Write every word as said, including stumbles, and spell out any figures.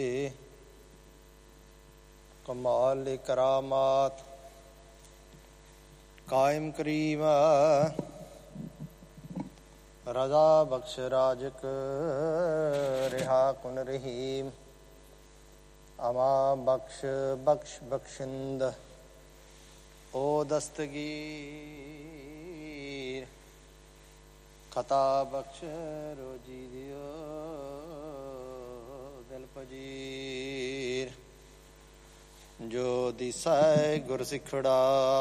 कमाल करामात कायम करीम रजा बख्श राजक रिहा कुन रहीम अमा बख्श बख्श बख्शिंद ओ दस्तगीर खता बख्श रोजी दियो दिल पजीर जो दिसै गुर सिखड़ा